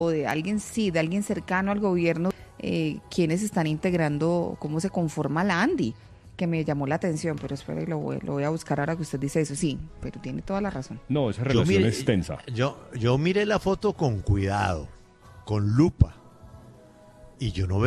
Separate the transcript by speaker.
Speaker 1: o de alguien, sí, de alguien cercano al gobierno, quienes están integrando, cómo se conforma la ANDI, que me llamó la atención, pero espere, lo voy a buscar ahora que usted dice eso, sí, pero tiene toda la razón.
Speaker 2: No, esa
Speaker 3: Yo
Speaker 2: relación
Speaker 3: miré,
Speaker 2: es tensa.
Speaker 3: yo miré la foto con cuidado, con lupa, y yo no